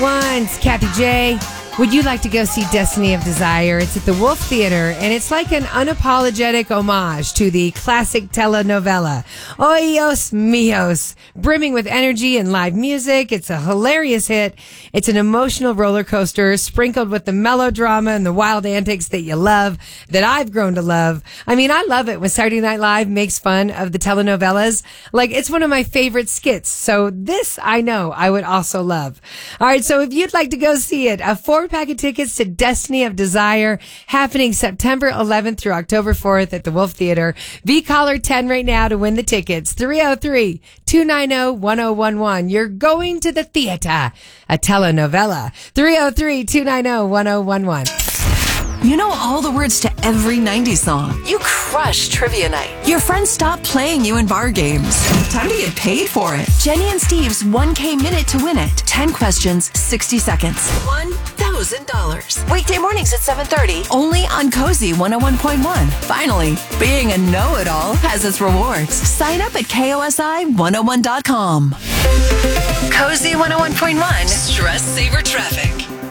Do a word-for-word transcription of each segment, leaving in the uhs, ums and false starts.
Once, Kathy J. Would you like to go see Destiny of Desire? It's at the Wolf Theater, and it's like an unapologetic homage to the classic telenovela. Oyos Mios, brimming with energy and live music. It's a hilarious hit. It's an emotional roller coaster sprinkled with the melodrama and the wild antics that you love, that I've grown to love. I mean, I love it when Saturday Night Live makes fun of the telenovelas. Like, it's one of my favorite skits. So this, I know, I would also love. All right, so if you'd like to go see it, a four pack of tickets to Destiny of Desire happening September eleventh through October fourth at the Wolf Theater. V caller ten right now to win the tickets. three oh three, two nine oh, one oh one one. You're going to the theater. A telenovela. three oh three, two nine oh, one oh one one. You know all the words to every nineties song. You crush trivia night. Your friends stop playing you in bar games. Time to get paid for it. Jenny and Steve's one K minute to win it. ten questions, sixty seconds. one thousand dollars. Weekday mornings at seven thirty. Only on Cozy one oh one point one. Finally, being a know-it-all has its rewards. Sign up at K O S I one oh one dot com. Cozy one oh one point one. Stress Saver Traffic.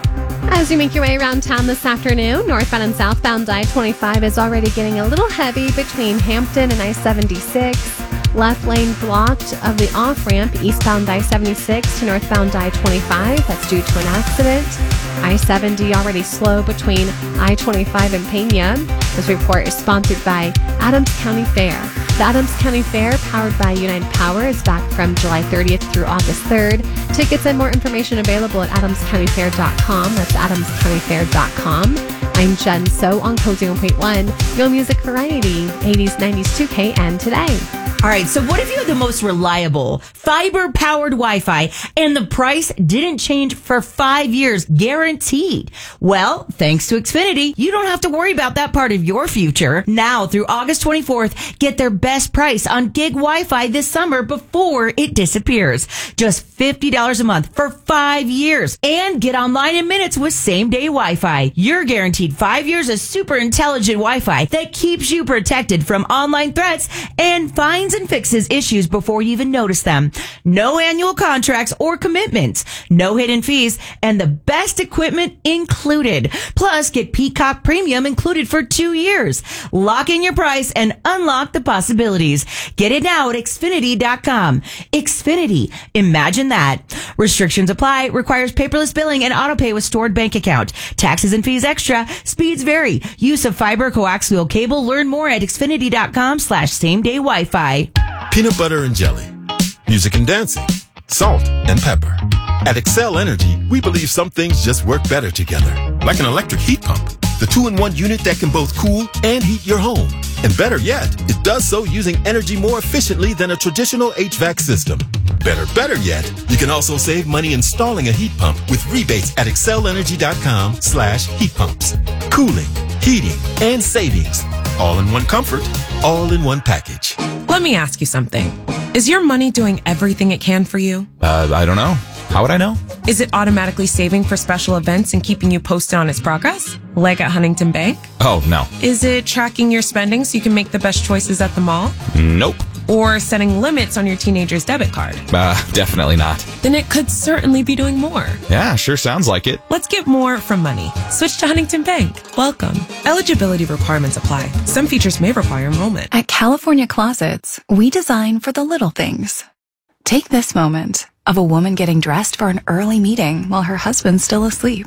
As you make your way around town this afternoon, northbound and southbound I twenty-five is already getting a little heavy between Hampton and I seventy-six. Left lane blocked of the off-ramp eastbound I seventy-six to northbound I twenty-five. That's due to an accident. I seventy already slow between I twenty-five and Pena. This report is sponsored by Adams County Fair. The Adams County Fair, powered by United Power, is back from July thirtieth through August third. Tickets and more information available at adams county fair dot com. That's adams county fair dot com. I'm Jen So on Cozy one point one. Your music variety, eighties, nineties, two K, and today. All right, so what if you had the most reliable fiber-powered Wi-Fi and the price didn't change for five years, guaranteed? Well, thanks to Xfinity, you don't have to worry about that part of your future. Now, through August twenty-fourth, get their best price on gig Wi-Fi this summer before it disappears. Just fifty dollars a month for five years. And get online in minutes with same-day Wi-Fi. You're guaranteed five years of super intelligent Wi-Fi that keeps you protected from online threats and finds and fixes issues before you even notice them. No annual contracts or commitments, no hidden fees, and the best equipment included. Plus, get Peacock Premium included for two years. Lock in your price and unlock the possibilities. Get it now at Xfinity dot com. Xfinity. Imagine that. Restrictions apply. Requires paperless billing and autopay with stored bank account. Taxes and fees extra. Speeds vary. Use of fiber coaxial cable. Learn more at Xfinity dot com slash same day Wi-Fi. Peanut butter and jelly, music and dancing, salt and pepper. At Excel Energy, we believe some things just work better together. Like an electric heat pump, the two-in-one unit that can both cool and heat your home. And better yet, it does so using energy more efficiently than a traditional H V A C system. Better, better yet, you can also save money installing a heat pump with rebates at excel energy dot com slash heat pumps. Cooling, heating, and savings. All in one comfort, all in one package. Let me ask you something. Is your money doing everything it can for you? Uh, I don't know. How would I know? Is it automatically saving for special events and keeping you posted on its progress? Like at Huntington Bank? Oh, no. Is it tracking your spending so you can make the best choices at the mall? Nope. Or setting limits on your teenager's debit card? Uh, definitely not. Then it could certainly be doing more. Yeah, sure sounds like it. Let's get more from money. Switch to Huntington Bank. Welcome. Eligibility requirements apply. Some features may require enrollment. At California Closets, we design for the little things. Take this moment of a woman getting dressed for an early meeting while her husband's still asleep.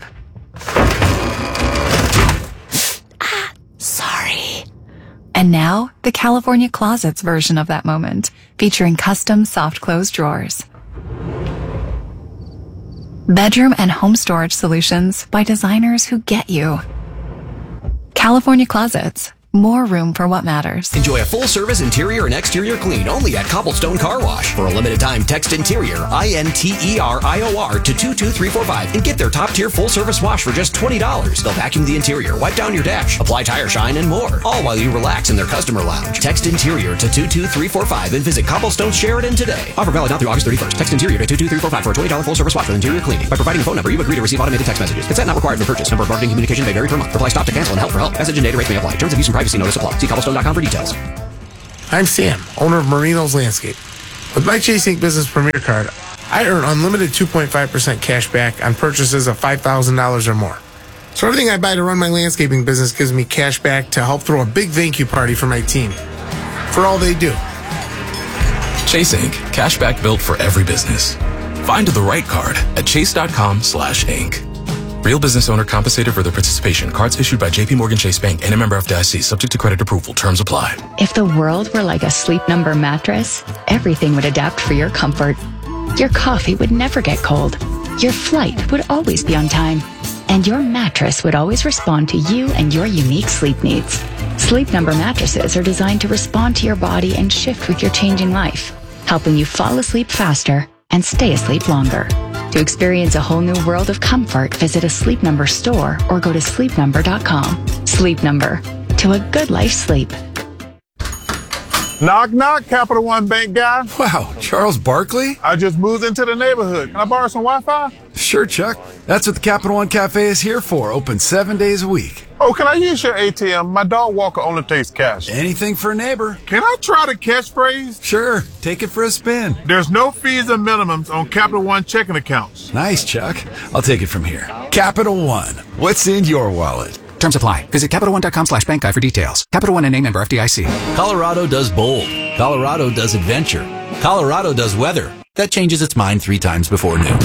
Ah, sorry. And now, the California Closets version of that moment, featuring custom soft close drawers. Bedroom and home storage solutions by designers who get you. California Closets. More room for what matters. Enjoy a full-service interior and exterior clean only at Cobblestone Car Wash. For a limited time, text interior, I N T E R I O R, to two two three four five and get their top-tier full-service wash for just twenty dollars. They'll vacuum the interior, wipe down your dash, apply tire shine, and more. All while you relax in their customer lounge. Text interior to two two three four five and visit Cobblestone Sheridan today. Offer valid not through August thirty-first. Text interior to two two three four five for a twenty dollars full-service wash with interior cleaning. By providing a phone number, you agree to receive automated text messages. Consent not required for purchase. Number of marketing communication may vary per month. Reply stop to cancel and help for help. Message and data rates may apply. Terms of use and privacy notice apply. See Cobblestone dot com for details. I'm Sam, owner of Marino's Landscape. With my Chase Incorporated Business Premier Card, I earn unlimited two point five percent cash back on purchases of five thousand dollars or more. So everything I buy to run my landscaping business gives me cash back to help throw a big thank you party for my team. For all they do. Chase Incorporated. Cashback built for every business. Find the right card at chase.com slash Inc. Real business owner compensated for their participation. Cards issued by J P Morgan Chase Bank and a member of F D I C. Subject to credit approval. Terms apply. If the world were like a Sleep Number mattress, everything would adapt for your comfort. Your coffee would never get cold. Your flight would always be on time. And your mattress would always respond to you and your unique sleep needs. Sleep Number mattresses are designed to respond to your body and shift with your changing life, helping you fall asleep faster and stay asleep longer. To experience a whole new world of comfort, visit a Sleep Number store or go to sleep number dot com. Sleep Number. To a good life sleep. Knock, knock, Capital One Bank guy. Wow, Charles Barkley? I just moved into the neighborhood. Can I borrow some Wi-Fi? Sure, Chuck. That's what the Capital One Cafe is here for. Open seven days a week. Oh, can I use your A T M? My dog walker only takes cash. Anything for a neighbor. Can I try the catchphrase? Sure. Take it for a spin. There's no fees and minimums on Capital One checking accounts. Nice, Chuck. I'll take it from here. Capital One. What's in your wallet? Terms apply. Visit Capital One dot com slash bank guide for details. Capital One and a member F D I C. Colorado does bold. Colorado does adventure. Colorado does weather. That changes its mind three times before noon.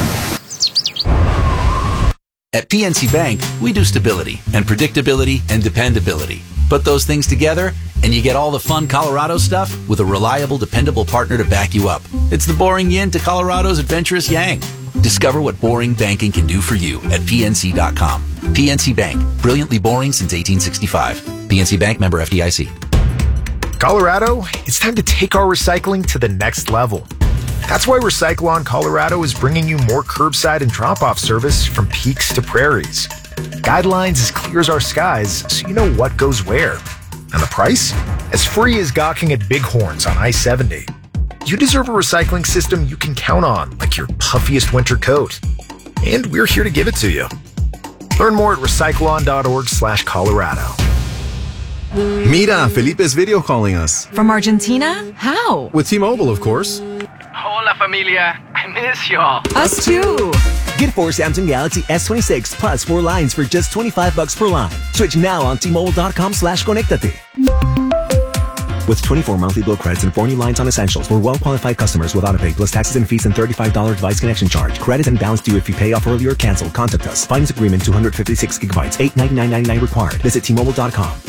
At P N C Bank, we do stability and predictability and dependability. Put those things together, and you get all the fun Colorado stuff with a reliable, dependable partner to back you up. It's the boring yin to Colorado's adventurous yang. Discover what boring banking can do for you at P N C dot com. P N C Bank, brilliantly boring since eighteen sixty-five. P N C Bank, member F D I C. Colorado, it's time to take our recycling to the next level. That's why Recyclon Colorado is bringing you more curbside and drop-off service from peaks to prairies. Guidelines as clear as our skies, so you know what goes where. And the price? As free as gawking at bighorns on I seventy. You deserve a recycling system you can count on, like your puffiest winter coat. And we're here to give it to you. Learn more at recyclon.org slash Colorado. Mira, Felipe's video calling us. From Argentina? How? With T-Mobile, of course. Hola, familia. I miss y'all. Us too. Get four Samsung Galaxy S twenty-six plus four lines for just twenty-five bucks per line. Switch now on T-Mobile.com slash Conectate. With twenty-four monthly bill credits and four new lines on essentials for well-qualified customers with autopay plus taxes and fees and thirty-five dollars device connection charge. Credit and balance due if you pay off early or cancel. Contact us. Finance agreement two hundred fifty-six gigabytes. eight ninety-nine ninety-nine required. Visit T Mobile dot com.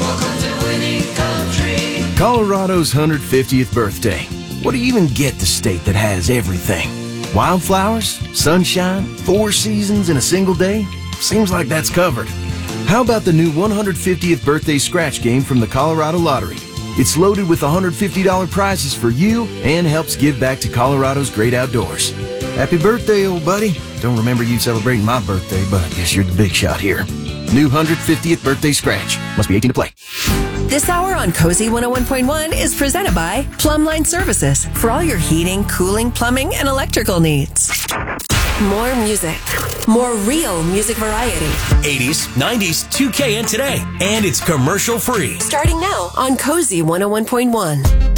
Colorado's one hundred fiftieth birthday. What do you even get the state that has everything? Wildflowers, sunshine, four seasons in a single day? Seems like that's covered. How about the new one hundred fiftieth birthday scratch game from the Colorado Lottery? It's loaded with one hundred fifty dollars prizes for you and helps give back to Colorado's great outdoors. Happy birthday, old buddy. Don't remember you celebrating my birthday, but I guess you're the big shot here. New one hundred fiftieth birthday scratch. Must be eighteen to play. This hour on Cozy one oh one point one is presented by Plumline Services for all your heating, cooling, plumbing, and electrical needs. More music. More real music variety. eighties, nineties, two K and today. And it's commercial free. Starting now on Cozy one oh one point one.